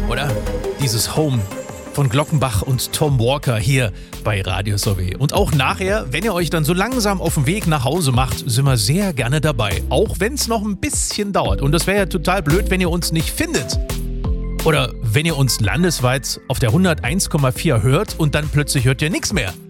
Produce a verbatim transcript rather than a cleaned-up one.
oder? Dieses Home von Glockenbach und Tom Walker hier bei Radio S O W. Und auch nachher, wenn ihr euch dann so langsam auf den Weg nach Hause macht, sind wir sehr gerne dabei. Auch wenn es noch ein bisschen dauert. Und das wäre ja total blöd, wenn ihr uns nicht findet. Oder wenn ihr uns landesweit auf der hunderteins Komma vier hört und dann plötzlich hört ihr nichts mehr.